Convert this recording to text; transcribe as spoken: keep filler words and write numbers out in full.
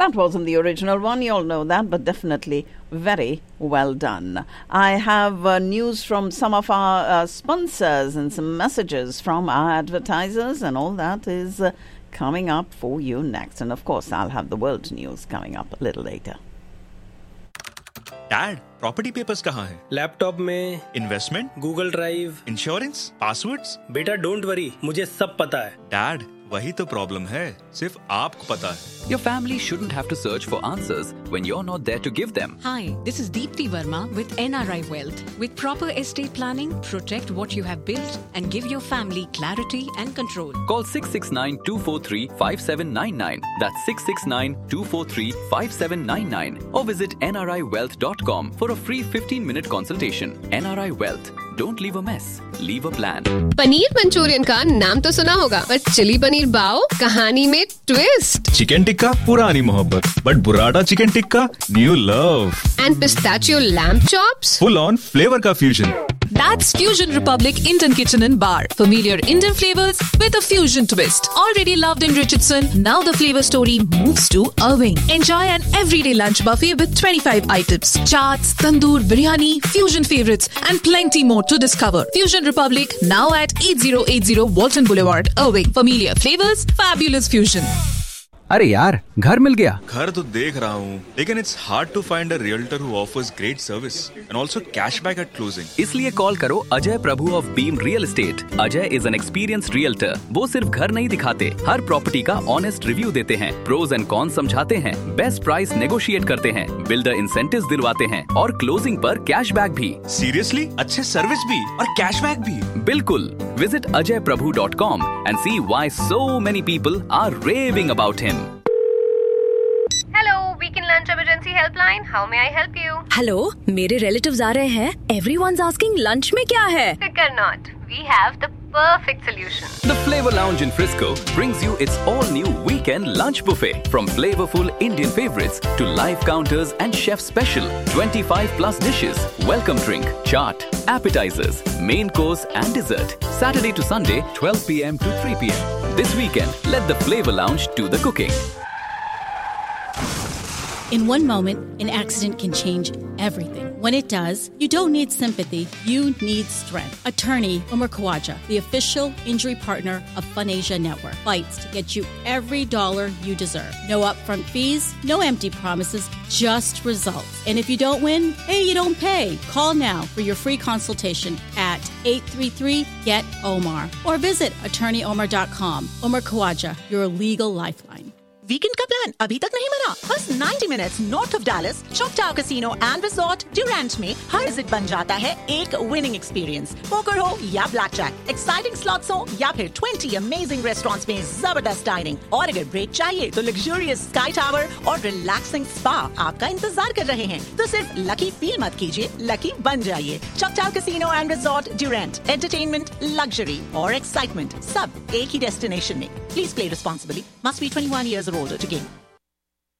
That wasn't the original one, you all know that, but definitely very well done. I have uh, news from some of our uh, sponsors and some messages from our advertisers, and all that is uh, coming up for you next. And of course, I'll have the world news coming up a little later. Dad, property papers कहाँ हैं? Laptop में। Investment? Google drive. Insurance? Passwords? बेटा don't worry, मुझे सब पता है। Dad, वही तो प्रॉब्लम है, सिर्फ आपको पता है। Your family shouldn't have to search for answers when you're not there to give them. Hi, this is Deepti Verma with N R I Wealth. With proper estate planning, protect what you have built and give your family clarity and control. Call six six nine, two four three, five seven nine nine. That's six six nine, two four three, five seven nine nine. Or visit N R I wealth dot com for a free fifteen minute consultation. N R I Wealth. Don't leave a mess. Leave a plan. Paneer Manchurian का नाम तो सुना होगा, पर chilli paneer बाओ कहानी में twist. Chicken tikka पुरानी मोहब्बत, but बुराटा chicken tikka new love. And pistachio lamb chops. Full on flavour का fusion. That's Fusion Republic Indian Kitchen and Bar. Familiar Indian flavors with a fusion twist. Already loved in Richardson, now the flavor story moves to Irving. Enjoy an everyday lunch buffet with twenty-five items. Chaats, tandoor, biryani, fusion favorites and plenty more to discover. Fusion Republic now at eighty eighty Walton Boulevard, Irving. Familiar flavors, fabulous fusion. अरे यार, घर मिल गया। घर तो देख रहा हूँ, लेकिन it's hard to find a realtor who offers great service and also cashback at closing. इसलिए कॉल करो अजय प्रभु of beam real estate. Ajay is an experienced realtor. वो सिर्फ घर नहीं दिखाते, हर प्रॉपर्टी का ऑनेस्ट रिव्यू देते हैं, प्रोज एंड कॉन्स समझाते हैं, बेस्ट प्राइस नेगोशिएट करते हैं, बिल्डर इंसेंटिव्स दिलवाते हैं और क्लोजिंग पर कैशबैक भी. Seriously? अच्छे सर्विस भी और कैशबैक भी? बिल्कुल. Visit Ajay Prabhu dot com and C why so many people are raving about him. Hello, weekend lunch emergency helpline, how may I help you? Hello, मेरे रिलेटिव्स आ रहे हैं. एवरीवनस आस्किंग लंच में क्या है? फिकर not, we have the perfect solution. The Flavor Lounge in Frisco brings you its all-new weekend lunch buffet. From flavorful Indian favorites to live counters and chef special twenty-five plus dishes, welcome drink, chaat, appetizers, main course and dessert. Saturday to Sunday, twelve p m to three p m. This weekend, let the Flavor Lounge do the cooking. In one moment, an accident can change everything. When it does, you don't need sympathy, you need strength. Attorney Umar Khawaja, the official injury partner of FunAsia Network, fights to get you every dollar you deserve. No upfront fees, no empty promises, just results. And if you don't win, hey, you don't pay. Call now for your free consultation at eight three three, G E T O M A R or visit attorney omar dot com. Umar Khawaja, your legal lifeline. Weekend का plan अभी तक नहीं बना? बस ninety minutes north of Dallas, चॉकटाउ casino and resort Durand में हर visit बन जाता है एक विनिंग एक्सपीरियंस. पोकर हो या ब्लैक जैक, एक्साइटिंग स्लॉट्स हो या फिर twenty अमेजिंग रेस्टोरेंट्स में जबरदस्त डाइनिंग. और अगर ब्रेक चाहिए तो लग्जूरियस स्काई टावर और रिलैक्सिंग स्पा आपका इंतजार कर रहे हैं. तो सिर्फ लकी फील मत कीजिए, लकी बन जाइए. चॉकटाउ casino and resort Durand. Entertainment, luxury और एक्साइटमेंट सब एक ही डेस्टिनेशन में. Please play responsibly. Must be twenty-one years or older to game.